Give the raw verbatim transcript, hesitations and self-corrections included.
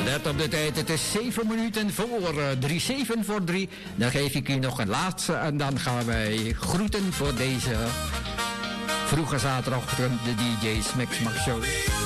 Let op de tijd, het is zeven minuten voor uh, drie, zeven voor drie. Dan geef ik u nog een laatste en dan gaan wij groeten voor deze vroege zaterdagochtend, de D J's Mix Max Show.